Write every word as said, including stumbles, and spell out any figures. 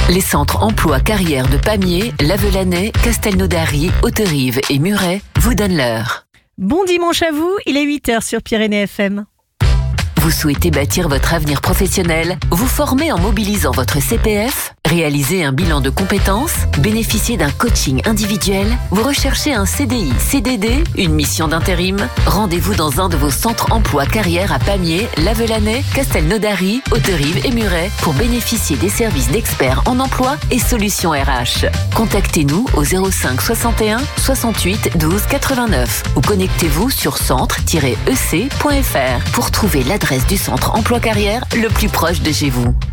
Les centres emploi carrière de Pamiers, Lavelanet, Castelnaudary, Hauterive et Muret vous donnent l'heure. Bon dimanche à vous, il est huit heures sur Pyrénées F M. Vous souhaitez bâtir votre avenir professionnel, vous former en mobilisant votre C P F, réaliser un bilan de compétences, bénéficier d'un coaching individuel, vous recherchez un C D I, C D D, une mission d'intérim? Rendez-vous dans un de vos centres emploi carrière à Pamiers, Lavelanet, Castelnaudary, Hauterive et Muret pour bénéficier des services d'experts en emploi et solutions R H. Contactez-nous au zéro cinq soixante et un soixante-huit douze quatre-vingt-neuf ou connectez-vous sur centre tiret e c point f r pour trouver l'adresse du centre emploi carrière le plus proche de chez vous.